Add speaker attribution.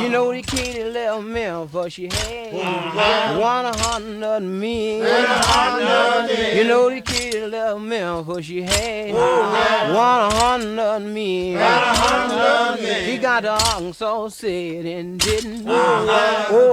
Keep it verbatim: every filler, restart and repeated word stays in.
Speaker 1: You know the kitty left me for she had one hundred me. You know the kitty left me for she had one hundred me. He got the ox so sad and didn't. Oh,